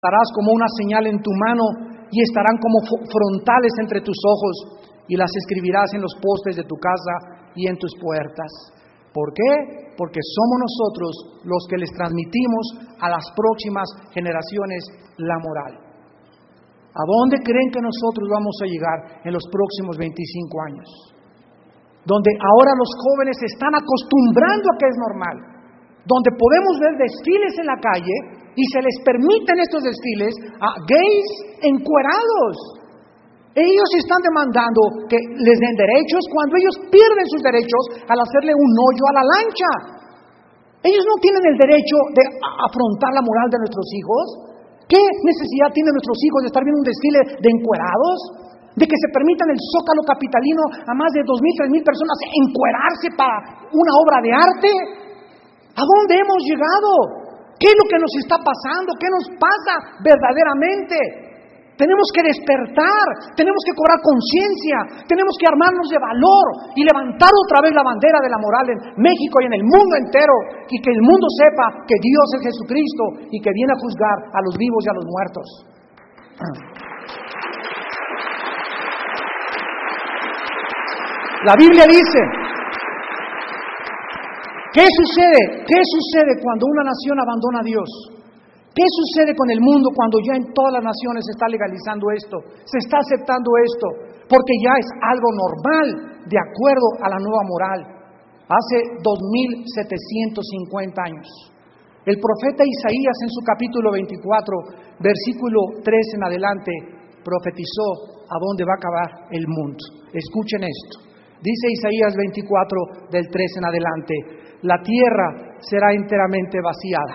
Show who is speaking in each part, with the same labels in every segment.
Speaker 1: Darás como una señal en tu mano y estarán como frontales entre tus ojos, y las escribirás en los postes de tu casa y en tus puertas. ¿Por qué? Porque somos nosotros los que les transmitimos a las próximas generaciones la moral. ¿A dónde creen que nosotros vamos a llegar en los próximos 25 años? Donde ahora los jóvenes se están acostumbrando a que es normal, donde podemos ver desfiles en la calle y se les permiten estos desfiles a gays encuerados. Ellos están demandando que les den derechos cuando ellos pierden sus derechos al hacerle un hoyo a la lancha. Ellos no tienen el derecho de afrontar la moral de nuestros hijos. ¿Qué necesidad tienen nuestros hijos de estar viendo un desfile de encuerados? De que se permitan el zócalo capitalino a más de 2,000, 3,000 personas encuerarse para una obra de arte. ¿A dónde hemos llegado? ¿Qué es lo que nos está pasando? ¿Qué nos pasa verdaderamente? Tenemos que despertar, tenemos que cobrar conciencia, tenemos que armarnos de valor y levantar otra vez la bandera de la moral en México y en el mundo entero, y que el mundo sepa que Dios es Jesucristo y que viene a juzgar a los vivos y a los muertos. La Biblia dice, ¿qué sucede? ¿Qué sucede cuando una nación abandona a Dios? ¿Qué sucede con el mundo cuando ya en todas las naciones se está legalizando esto? Se está aceptando esto, porque ya es algo normal de acuerdo a la nueva moral. Hace 2,750 años, el profeta Isaías en su capítulo 24, versículo 3 en adelante, profetizó a dónde va a acabar el mundo. Escuchen esto. Dice Isaías 24, del 3 en adelante: la tierra será enteramente vaciada,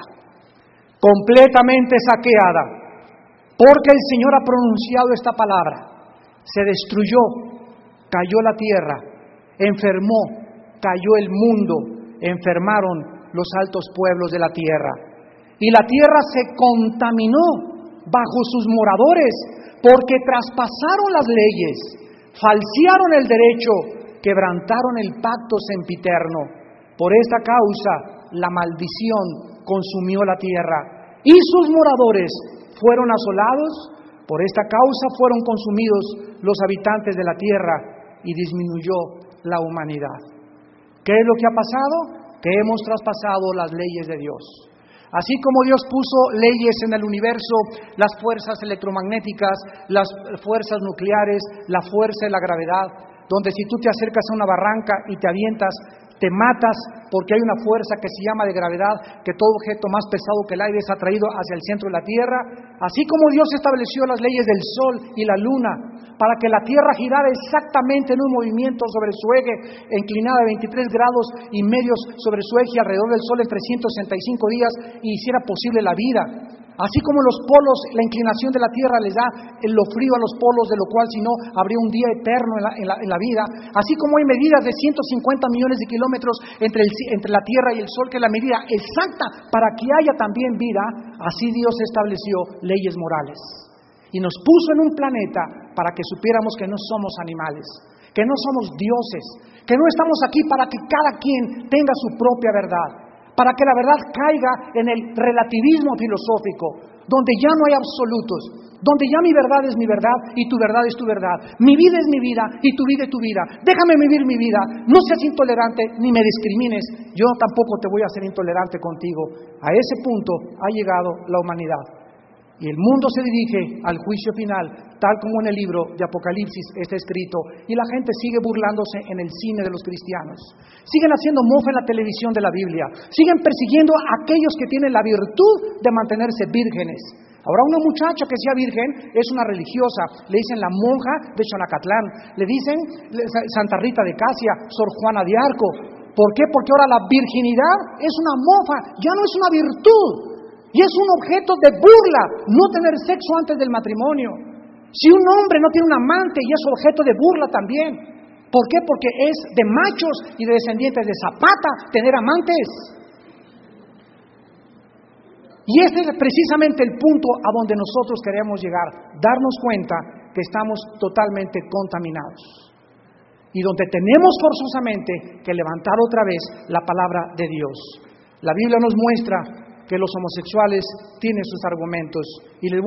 Speaker 1: completamente saqueada, porque el Señor ha pronunciado esta palabra. Se destruyó, cayó la tierra, enfermó, cayó el mundo, enfermaron los altos pueblos de la tierra. Y la tierra se contaminó bajo sus moradores, porque traspasaron las leyes, falsearon el derecho, quebrantaron el pacto sempiterno. Por esta causa la maldición consumió la tierra y sus moradores fueron asolados. Por esta causa fueron consumidos los habitantes de la tierra y disminuyó la humanidad. ¿Qué es lo que ha pasado? Que hemos traspasado las leyes de Dios. Así como Dios puso leyes en el universo, las fuerzas electromagnéticas, las fuerzas nucleares, la fuerza de la gravedad, donde si tú te acercas a una barranca y te avientas, te matas porque hay una fuerza que se llama de gravedad, que todo objeto más pesado que el aire es atraído hacia el centro de la tierra. Así como Dios estableció las leyes del sol y la luna para que la tierra girara exactamente en un movimiento sobre su eje, inclinada de 23 grados y medios sobre su eje alrededor del sol en 365 días, y hiciera posible la vida. Así como los polos, la inclinación de la tierra les da lo frío a los polos, de lo cual si no habría un día eterno en la vida. Así como hay medidas de 150 millones de kilómetros entre la tierra y el sol, que es la medida exacta para que haya también vida, así Dios estableció leyes morales. Y nos puso en un planeta para que supiéramos que no somos animales, que no somos dioses, que no estamos aquí para que cada quien tenga su propia verdad, para que la verdad caiga en el relativismo filosófico, donde ya no hay absolutos, donde ya mi verdad es mi verdad y tu verdad es tu verdad, mi vida es mi vida y tu vida es tu vida. Déjame vivir mi vida, no seas intolerante ni me discrimines, yo tampoco te voy a ser intolerante contigo. A ese punto ha llegado la humanidad. Y el mundo se dirige al juicio final, tal como en el libro de Apocalipsis está escrito, y la gente sigue burlándose en el cine de los cristianos. Siguen haciendo mofa en la televisión de la Biblia. Siguen persiguiendo a aquellos que tienen la virtud de mantenerse vírgenes. Ahora, una muchacha que sea virgen es una religiosa, le dicen la monja de Xonacatlán, le dicen Santa Rita de Casia, Sor Juana de Arco. ¿Por qué? Porque ahora la virginidad es una mofa, ya no es una virtud. Y es un objeto de burla no tener sexo antes del matrimonio. Si un hombre no tiene un amante, y es objeto de burla también. ¿Por qué? Porque es de machos y de descendientes de Zapata tener amantes. Y este es precisamente el punto a donde nosotros queremos llegar, darnos cuenta que estamos totalmente contaminados. Y donde tenemos forzosamente que levantar otra vez la palabra de Dios. La Biblia nos muestra que los homosexuales tienen sus argumentos. Y les